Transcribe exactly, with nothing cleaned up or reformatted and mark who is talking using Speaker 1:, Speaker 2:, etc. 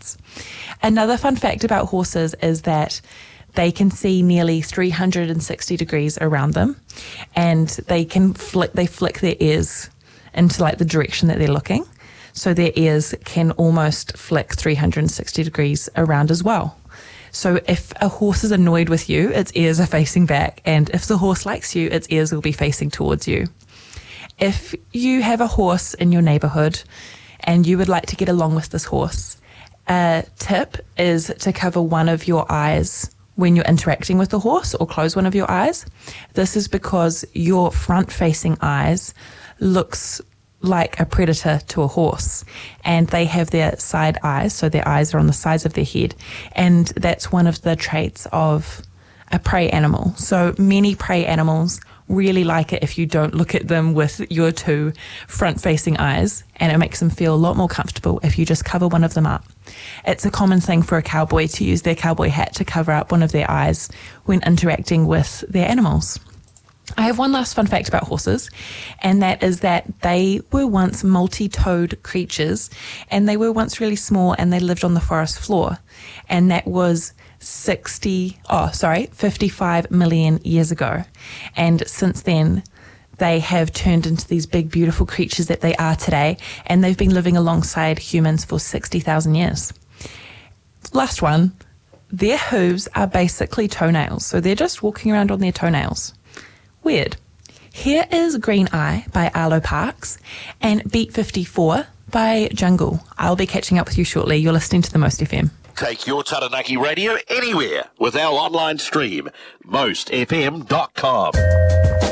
Speaker 1: traits. Another fun fact about horses is that they can see nearly three hundred sixty degrees around them, and they can flick, they flick their ears into like the direction that they're looking. So their ears can almost flick three hundred sixty degrees around as well. So if a horse is annoyed with you, its ears are facing back, and if the horse likes you, its ears will be facing towards you. If you have a horse in your neighborhood and you would like to get along with this horse, a tip is to cover one of your eyes when you're interacting with the horse, or close one of your eyes. This is because your front-facing eyes looks like a predator to a horse, and they have their side eyes, so their eyes are on the sides of their head, and that's one of the traits of a prey animal. So many prey animals really like it if you don't look at them with your two front-facing eyes, and it makes them feel a lot more comfortable if you just cover one of them up. It's a common thing for a cowboy to use their cowboy hat to cover up one of their eyes when interacting with their animals. I have one last fun fact about horses, and that is that they were once multi-toed creatures, and they were once really small, and they lived on the forest floor, and that was sixty, oh, sorry, fifty-five million years ago. And since then, they have turned into these big, beautiful creatures that they are today, and they've been living alongside humans for sixty thousand years. Last one, their hooves are basically toenails, so they're just walking around on their toenails. Weird. Here is Green Eye by Arlo Parks and Beat fifty-four by Jungle. I'll be catching up with you shortly. You're listening to the Most F M.
Speaker 2: Take your Taranaki radio anywhere with our online stream, most f m dot com.